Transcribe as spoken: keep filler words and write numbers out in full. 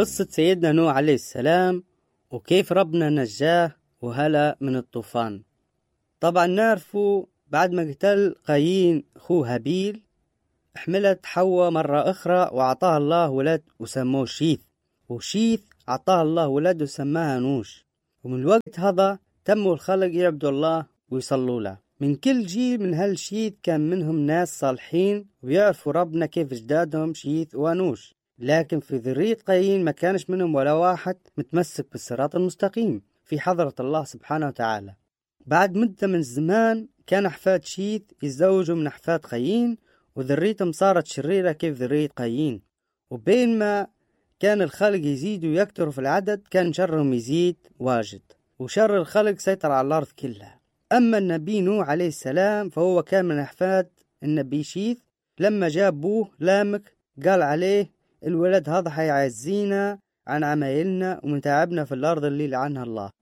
قصة سيدنا نوح عليه السلام وكيف ربنا نجاه وهلا من الطوفان. طبعا نعرفوا بعد ما قتل قايين أخوه هابيل حملت حواء مرة أخرى وأعطاها الله ولد وسموه شيث، وشيث أعطاها الله ولد وسماها نوش. ومن الوقت هذا تموا الخلق يعبدوا الله ويصلوا له. من كل جيل من هالشيث كان منهم ناس صالحين ويعرفوا ربنا كيف اجدادهم شيث ونوش، لكن في ذرية قايين ما كانش منهم ولا واحد متمسك بالصراط المستقيم في حضرة الله سبحانه وتعالى. بعد مدة من الزمان كان أحفاد شيث يتزوجوا من أحفاد قايين وذريتهم صارت شريرة كيف ذرية قايين، وبين ما كان الخلق يزيد ويكتروا في العدد كان شرهم يزيد واجد، وشر الخلق سيطر على الأرض كلها. أما النبي نوح عليه السلام فهو كان من أحفاد النبي شيث. لما جاب بوه لامك قال عليه الولد هذا حيعزينا عن عمايلنا ومن تعبنا في الأرض اللي لعنها الله.